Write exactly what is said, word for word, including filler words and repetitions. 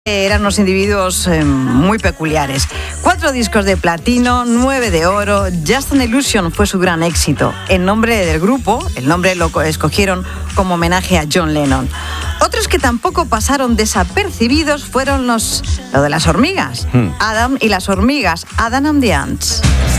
Eran unos individuos eh, muy peculiares. Cuatro discos de platino, nueve de oro. Just an Illusion fue su gran éxito. El nombre del grupo, el nombre lo escogieron como homenaje a John Lennon. Otros que tampoco pasaron desapercibidos fueron los, lo de las hormigas. Hmm. Adam y las hormigas, Adam and the Ants.